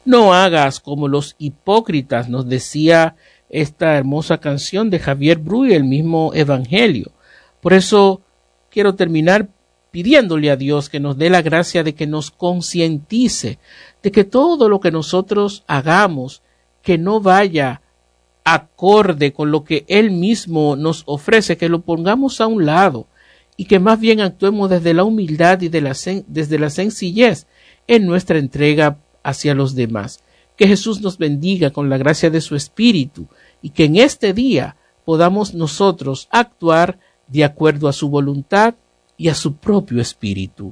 No hagas como los hipócritas, nos decía esta hermosa canción de Javier Bru y el mismo Evangelio. Por eso quiero terminar pidiéndole a Dios que nos dé la gracia de que nos concientice de que todo lo que nosotros hagamos que no vaya acorde con lo que Él mismo nos ofrece, que lo pongamos a un lado y que más bien actuemos desde la humildad y desde la sencillez en nuestra entrega hacia los demás. Que Jesús nos bendiga con la gracia de su Espíritu y que en este día podamos nosotros actuar de acuerdo a su voluntad y a su propio espíritu.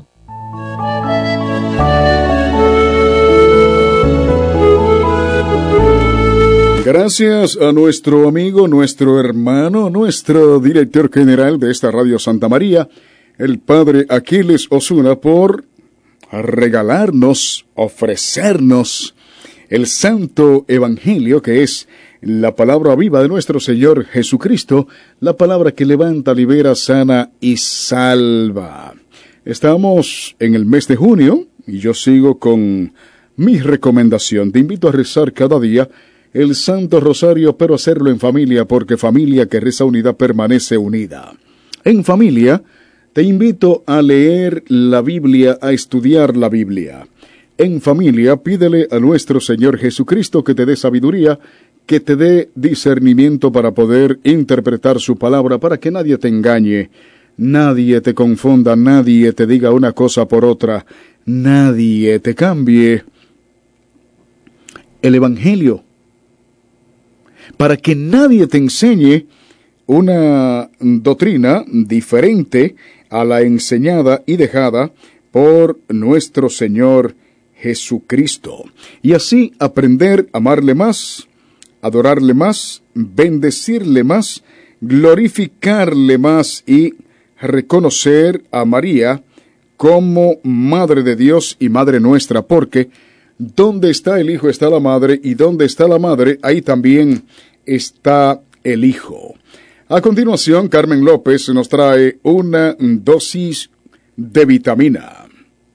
Gracias a nuestro amigo, nuestro hermano, nuestro director general de esta Radio Santa María, el Padre Aquiles Osuna, por regalarnos, ofrecernos el Santo Evangelio, que es la palabra viva de nuestro Señor Jesucristo, la palabra que levanta, libera, sana y salva. Estamos en el mes de junio y yo sigo con mi recomendación. Te invito a rezar cada día el Santo Rosario, pero hacerlo en familia, porque familia que reza unida permanece unida. En familia, te invito a leer la Biblia, a estudiar la Biblia. En familia, pídele a nuestro Señor Jesucristo que te dé sabiduría, que te dé discernimiento para poder interpretar su palabra, para que nadie te engañe, nadie te confunda, nadie te diga una cosa por otra, nadie te cambie el Evangelio, para que nadie te enseñe una doctrina diferente a la enseñada y dejada por nuestro Señor Jesucristo. Y así aprender a amarle más, adorarle más, bendecirle más, glorificarle más y reconocer a María como Madre de Dios y Madre nuestra, porque donde está el Hijo está la Madre, y donde está la Madre, ahí también está el Hijo. A continuación, Carmen López nos trae una dosis de vitamina.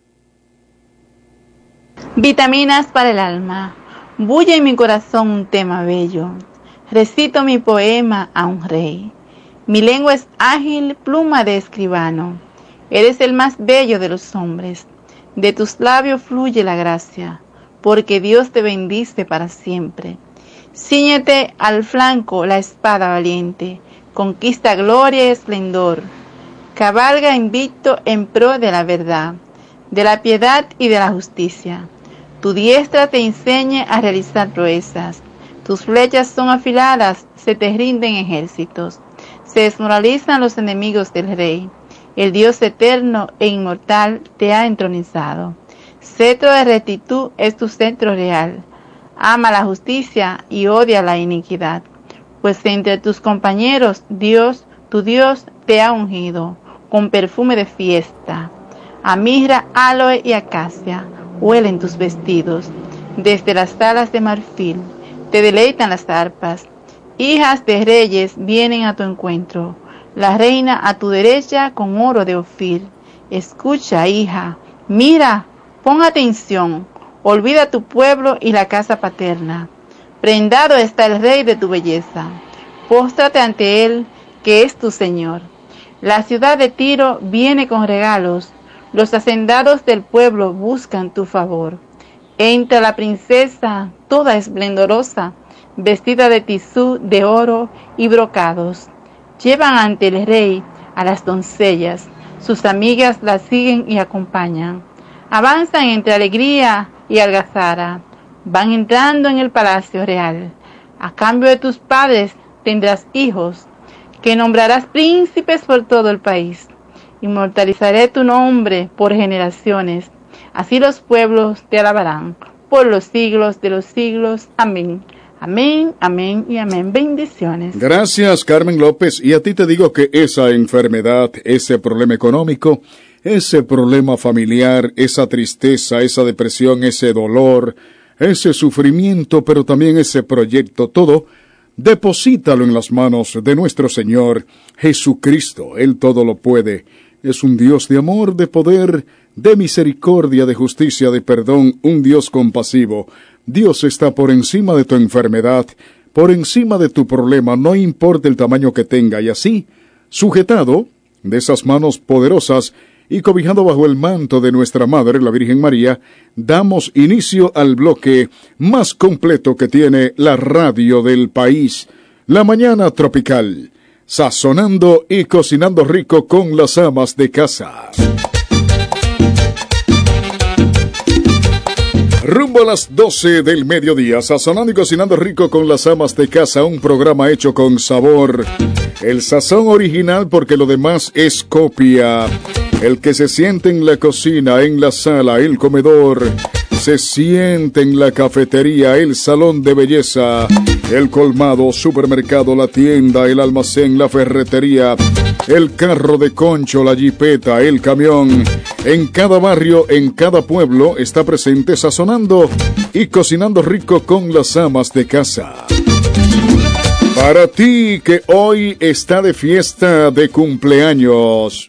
Vitaminas para el alma. Bulle en mi corazón un tema bello. Recito mi poema a un rey. Mi lengua es ágil, pluma de escribano. Eres el más bello de los hombres. De tus labios fluye la gracia, porque Dios te bendice para siempre. Cíñete al flanco la espada valiente, conquista gloria y esplendor. Cabalga invicto en pro de la verdad, de la piedad y de la justicia. Tu diestra te enseñe a realizar proezas. Tus flechas son afiladas, se te rinden ejércitos. Se desmoralizan los enemigos del rey. El Dios eterno e inmortal te ha entronizado. Cetro de rectitud es tu cetro real. Ama la justicia y odia la iniquidad. Pues entre tus compañeros, Dios, tu Dios, te ha ungido con perfume de fiesta. A mirra, aloe y acacia huelen tus vestidos. Desde las salas de marfil te deleitan las arpas. Hijas de reyes vienen a tu encuentro. La reina a tu derecha con oro de Ofir. Escucha, hija, mira, pon atención. Olvida tu pueblo y la casa paterna. Prendado está el rey de tu belleza. Póstrate ante él, que es tu Señor. La ciudad de Tiro viene con regalos. Los hacendados del pueblo buscan tu favor. Entra la princesa, toda esplendorosa, vestida de tisú, de oro y brocados. Llevan ante el rey a las doncellas. Sus amigas la siguen y acompañan. Avanzan entre alegría y algazara. Van entrando en el palacio real. A cambio de tus padres tendrás hijos, que nombrarás príncipes por todo el país. Inmortalizaré tu nombre por generaciones. Así los pueblos te alabarán por los siglos de los siglos. Amén. Amén, amén y amén. Bendiciones. Gracias, Carmen López. Y a ti te digo que esa enfermedad, ese problema económico, ese problema familiar, esa tristeza, esa depresión, ese dolor, ese sufrimiento, pero también ese proyecto, todo, deposítalo en las manos de nuestro Señor Jesucristo. Él todo lo puede. Es un Dios de amor, de poder, de misericordia, de justicia, de perdón, un Dios compasivo. Dios está por encima de tu enfermedad, por encima de tu problema, no importa el tamaño que tenga, y así, sujetado de esas manos poderosas y cobijado bajo el manto de nuestra Madre, la Virgen María, damos inicio al bloque más completo que tiene la radio del país, La Mañana Tropical, sazonando y cocinando rico con las amas de casa. Rumbo a las 12 del mediodía, sazonando y cocinando rico con las amas de casa, un programa hecho con sabor. El sazón original, porque lo demás es copia. El que se siente en la cocina, en la sala, el comedor, se siente en la cafetería, el salón de belleza, el colmado, supermercado, la tienda, el almacén, la ferretería, el carro de concho, la jipeta, el camión. En cada barrio, en cada pueblo, está presente sazonando y cocinando rico con las amas de casa. Para ti que hoy está de fiesta de cumpleaños,